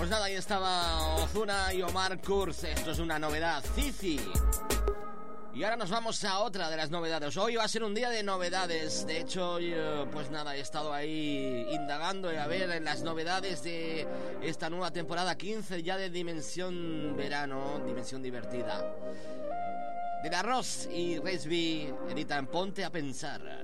Pues nada, ahí estaba Ozuna y Omar Kurz. Esto es una novedad, Cici. Y ahora nos vamos a otra de las novedades. Hoy va a ser un día de novedades. De hecho, pues nada, he estado ahí indagando a ver en las novedades de esta nueva temporada 15 ya de Dimensión Verano, Dimensión Divertida. De la Ross y Resby editan Ponte a Pensar.